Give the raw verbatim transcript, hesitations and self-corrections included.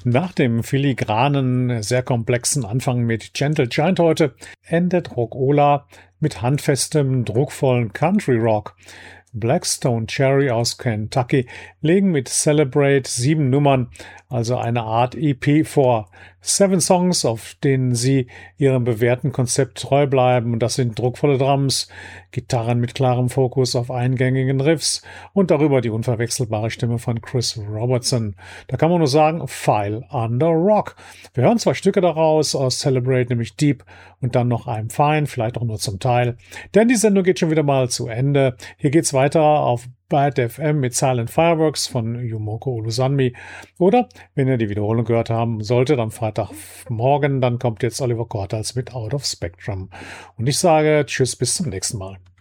Nach dem filigranen, sehr komplexen Anfang mit Gentle Giant heute endet Rock-Ola mit handfestem, druckvollen Country Rock. Blackstone Cherry aus Kentucky legen mit Celebrate sieben Nummern, also eine Art E P vor. Seven Songs, auf denen sie ihrem bewährten Konzept treu bleiben. Und das sind druckvolle Drums, Gitarren mit klarem Fokus auf eingängigen Riffs und darüber die unverwechselbare Stimme von Chris Robertson. Da kann man nur sagen, File Under Rock. Wir hören zwei Stücke daraus aus Celebrate, nämlich Deep und dann noch I'm Fine, vielleicht auch nur zum Teil. Denn die Sendung geht schon wieder mal zu Ende. Hier geht's weiter auf Byte F M mit Silent Fireworks von Yumiko Olusanmi. Oder, wenn ihr die Wiederholung gehört haben solltet, am Freitagmorgen, dann kommt jetzt Oliver Cortals mit Out of Spectrum. Und ich sage Tschüss, bis zum nächsten Mal.